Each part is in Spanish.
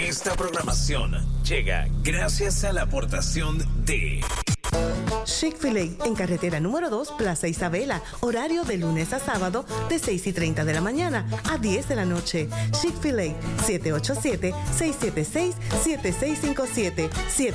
Esta programación llega gracias a la aportación de Chick-fil-A en carretera número 2, Plaza Isabela. Horario de lunes a sábado de 6:30 de la mañana a 10 de la noche. Chick-fil-A 787-676-7657.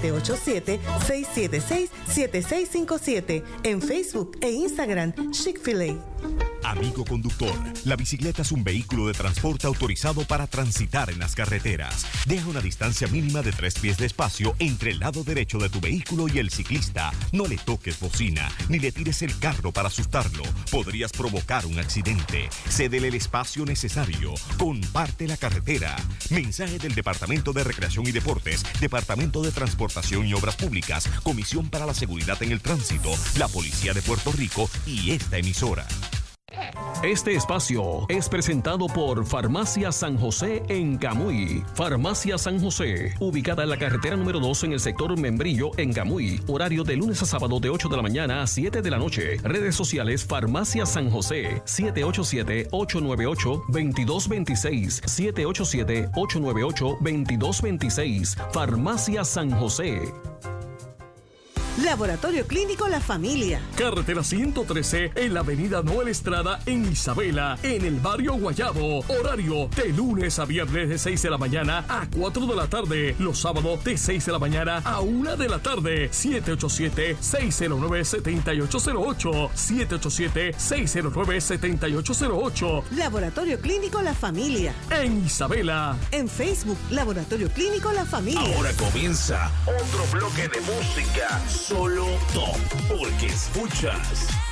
787-676-7657. En Facebook e Instagram, Chick-fil-A. Amigo conductor, la bicicleta es un vehículo de transporte autorizado para transitar en las carreteras. Deja una distancia mínima de 3 pies de espacio entre el lado derecho de tu vehículo y el ciclista. No le toques bocina, ni le tires el carro para asustarlo. Podrías provocar un accidente. Cédele el espacio necesario. Comparte la carretera. Mensaje del Departamento de Recreación y Deportes, Departamento de Transportación y Obras Públicas, Comisión para la Seguridad en el Tránsito, la Policía de Puerto Rico y esta emisora. Este espacio es presentado por Farmacia San José en Camuy. Farmacia San José, ubicada en la carretera número 2 en el sector Membrillo en Camuy. Horario de lunes a sábado de 8 de la mañana a 7 de la noche. Redes sociales Farmacia San José, 787-898-2226. 787-898-2226. Farmacia San José. Laboratorio Clínico La Familia. Carretera 113 en la avenida Noel Estrada en Isabela, en el barrio Guayabo. Horario de lunes a viernes de 6 de la mañana a 4 de la tarde. Los sábados de 6 de la mañana a 1 de la tarde. 787-609-7808. 787-609-7808. Laboratorio Clínico La Familia. En Isabela. En Facebook, Laboratorio Clínico La Familia. Ahora comienza otro bloque de música. Solo top, porque escuchas